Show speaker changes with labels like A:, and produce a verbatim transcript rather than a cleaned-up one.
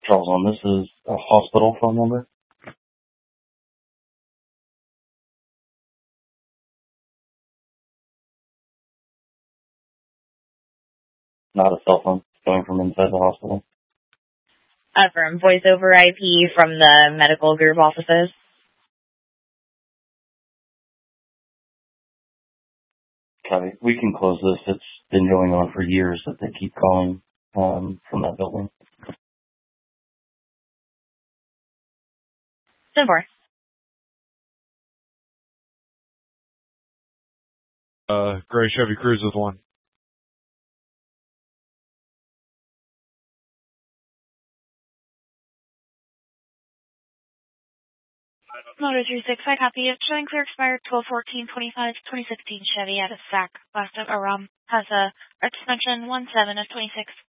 A: Charles, on this is a hospital phone number, not a cell phone going from inside the hospital.
B: Uh, from voice over I P from the medical group offices.
A: Okay, we can close this. It's been going on for years that they keep calling um, from that building.
B: ten four.
C: Uh, gray Chevy Cruze with one.
D: Motor three six, I copy. It's showing clear expired twelve fourteen twenty-five twenty sixteen Chevy out of S A C. Last of Aram has a extension one seven of twenty-six.